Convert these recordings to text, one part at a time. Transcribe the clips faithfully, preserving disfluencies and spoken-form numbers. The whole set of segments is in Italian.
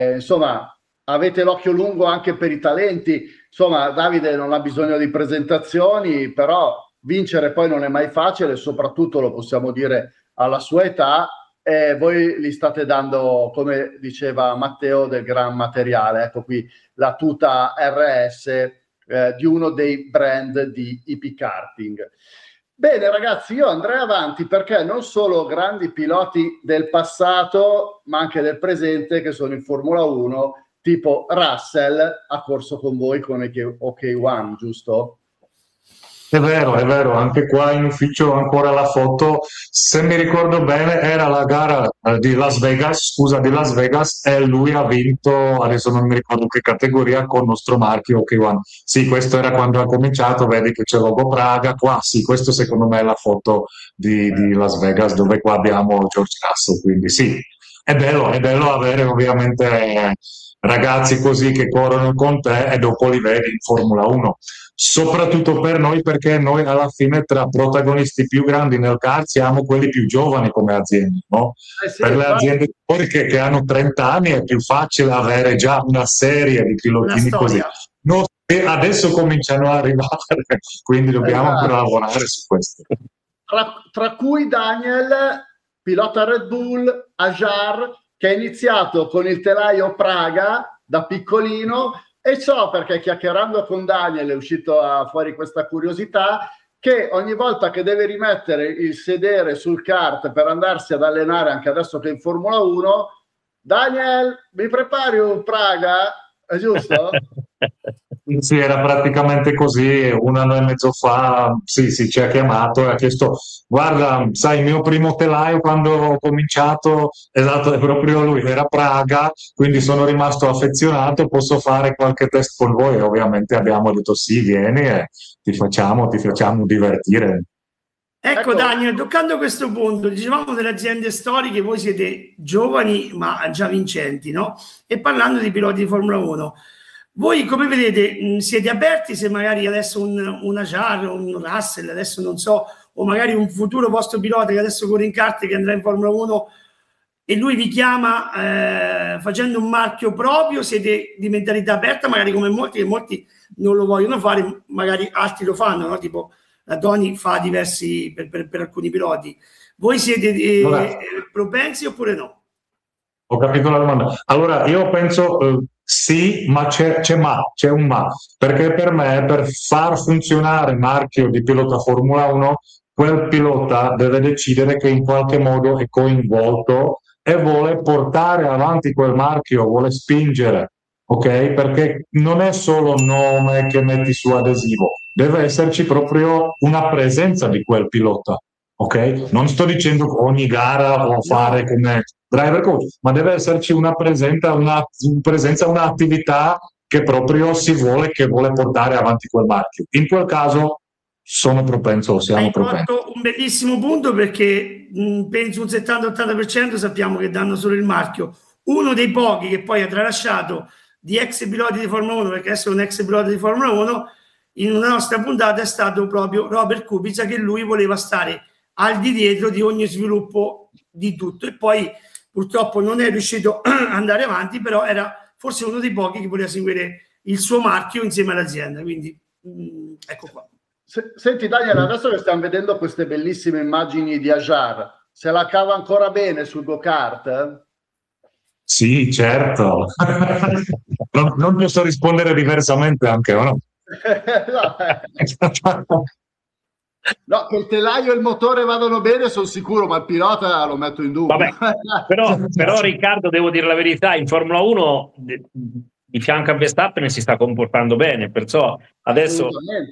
eh, insomma, avete l'occhio lungo anche per i talenti. Insomma, Davide non ha bisogno di presentazioni, però vincere poi non è mai facile, soprattutto lo possiamo dire alla sua età, e voi gli state dando, come diceva Matteo, del gran materiale. Ecco qui la tuta R S eh, di uno dei brand di ipikarting. Bene ragazzi, io andrei avanti perché non solo grandi piloti del passato, ma anche del presente che sono in Formula uno, tipo Russell ha corso con voi con O K uno, giusto? È vero, è vero, anche qua in ufficio ho ancora la foto, se mi ricordo bene era la gara eh, di Las Vegas, scusa, di Las Vegas e lui ha vinto, adesso non mi ricordo che categoria, con il nostro marchio O K uno. Sì, questo era quando ha cominciato, vedi che c'è logo Praga, qua sì, questo secondo me è la foto di, di Las Vegas dove qua abbiamo George Russell, quindi sì, è bello, è bello avere ovviamente eh, ragazzi così che corrono con te e dopo li vedi in Formula uno. Soprattutto per noi, perché noi alla fine tra protagonisti più grandi nel kart siamo quelli più giovani come azienda, no? Eh sì, Per le infatti. aziende che, che hanno trenta anni è più facile avere già una serie di Una pilotini così. storia. No, e adesso cominciano a arrivare, quindi dobbiamo ancora Esatto. lavorare su questo. Tra, tra cui Daniel, pilota Red Bull, Ajar, che ha iniziato con il telaio Praga da piccolino, e so perché chiacchierando con Daniel è uscito a, fuori questa curiosità, che ogni volta che deve rimettere il sedere sul kart per andarsi ad allenare, anche adesso che è in Formula uno, Daniel, mi prepari un Praga? È giusto? Sì, era praticamente così, un anno e mezzo fa, sì, sì, ci ha chiamato e ha chiesto, guarda, sai, il mio primo telaio quando ho cominciato, esatto, è proprio lui, era Praga, quindi sono rimasto affezionato, posso fare qualche test con voi? E ovviamente abbiamo detto sì, vieni e ti facciamo, ti facciamo divertire. Ecco, Ecco. Daniel, toccando questo punto, dicevamo delle aziende storiche, voi siete giovani ma già vincenti, no? E parlando di piloti di Formula uno, voi come vedete, mh, siete aperti se magari adesso un, un Ajar, un Russell, adesso non so, o magari un futuro vostro pilota che adesso corre in kart che andrà in Formula uno e lui vi chiama eh, facendo un marchio proprio, siete di mentalità aperta, magari come molti, che molti non lo vogliono fare, magari altri lo fanno, no? Tipo la Tony fa diversi per, per, per alcuni piloti. Voi siete eh, propensi oppure no? Ho capito la domanda. Allora, io penso eh, sì, ma c'è, c'è ma, c'è un ma, perché per me, per far funzionare il marchio di pilota Formula uno, quel pilota deve decidere che in qualche modo è coinvolto e vuole portare avanti quel marchio, vuole spingere, ok? Perché non è solo nome che metti su adesivo, deve esserci proprio una presenza di quel pilota, ok? Non sto dicendo che ogni gara può fare come driver coach, ma deve esserci una presenza, una presenza, un'attività che proprio si vuole, che vuole portare avanti quel marchio. In quel caso sono propenso, siamo Hai propensi. fatto un bellissimo punto perché mh, penso un settanta ottanta per cento sappiamo che danno solo il marchio. Uno dei pochi che poi ha tralasciato di ex piloti di Formula uno, perché adesso è un ex pilota di Formula uno, in una nostra puntata è stato proprio Robert Kubica, che lui voleva stare al di dietro di ogni sviluppo di tutto e poi purtroppo non è riuscito ad andare avanti, però era forse uno dei pochi che voleva seguire il suo marchio insieme all'azienda, quindi mh, ecco qua. Senti Daniel, adesso che stiamo vedendo queste bellissime immagini di Ajar, se la cava ancora bene sul go-kart? Sì, certo. non, non posso rispondere diversamente anche, no? no, eh. No, che il telaio e il motore vadano bene sono sicuro, ma il pilota lo metto in dubbio. Vabbè, però, però Riccardo, devo dire la verità, in Formula uno di fianco a Verstappen si sta comportando bene, perciò adesso...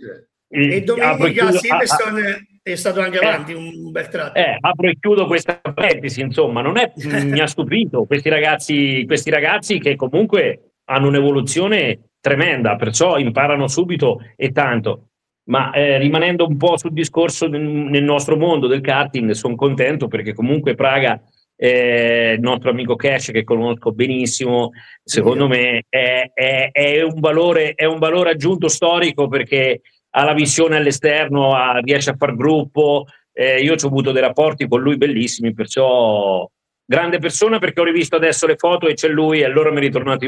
E domenica Silverstone è stato anche avanti eh, un bel tratto. Eh, apro e chiudo questa parentesi, insomma, non è, mi ha stupito questi ragazzi, questi ragazzi che comunque hanno un'evoluzione tremenda, perciò imparano subito e tanto. Ma eh, rimanendo un po' sul discorso nel nostro mondo del karting, sono contento perché comunque Praga, eh, il nostro amico Cash che conosco benissimo, secondo me è, è, è, un valore, è un valore aggiunto storico perché ha la visione all'esterno, ha, riesce a far gruppo, eh, io ci ho avuto dei rapporti con lui bellissimi, perciò grande persona perché ho rivisto adesso le foto e c'è lui e allora mi è ritornato